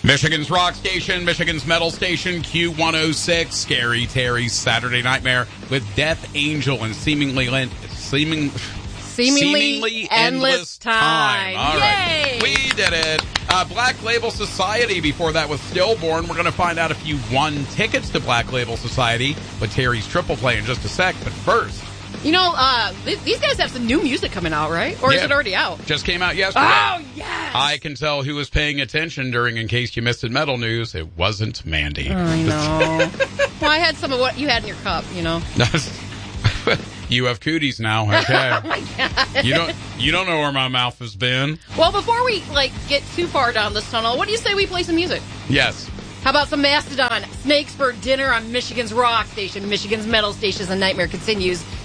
Michigan's rock station, Michigan's metal station, Q106, Scary Terry's Saturday Nightmare with Death Angel and seemingly endless time. All right. We did it. Black Label Society before that with Stillborn. We're going to find out if you won tickets to Black Label Society with Terry's Triple Play in just a sec. But first, you know, these guys have some new music coming out, right? Or is it already out? Just came out yesterday. Oh, yes! I can tell who was paying attention during In Case You Missed It Metal News. It wasn't Mandy. I know. Well, I had some of what you had in your cup, you know. You have cooties now, okay? Oh, my God. You don't know where my mouth has been. Well, before we, get too far down this tunnel, what do you say we play some music? Yes. How about some Mastodon? Snakes for Dinner on Michigan's rock station, Michigan's metal station, and Nightmare Continues.